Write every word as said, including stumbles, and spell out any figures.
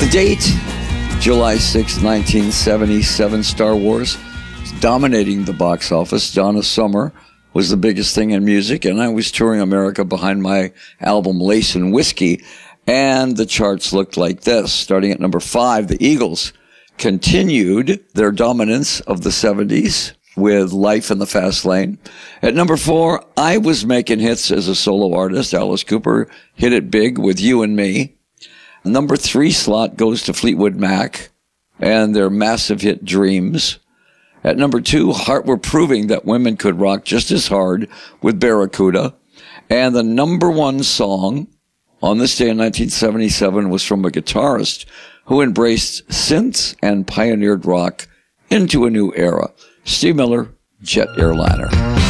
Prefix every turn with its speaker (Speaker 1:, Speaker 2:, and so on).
Speaker 1: The date, July sixth, nineteen seventy-seven, Star Wars is dominating the box office. Donna Summer was the biggest thing in music, and I was touring America behind my album Lace and Whiskey, and the charts looked like this. Starting at number five, the Eagles continued their dominance of the seventies with Life in the Fast Lane. At number four, I was making hits as a solo artist. Alice Cooper hit it big with You and Me. Number three slot goes to Fleetwood Mac and their massive hit Dreams. At number two, Heart Were Proving That Women Could Rock Just As Hard with Barracuda. And the number one song on this day in nineteen seventy-seven was from a guitarist who embraced synths and pioneered rock into a new era. Steve Miller, Jet Airliner.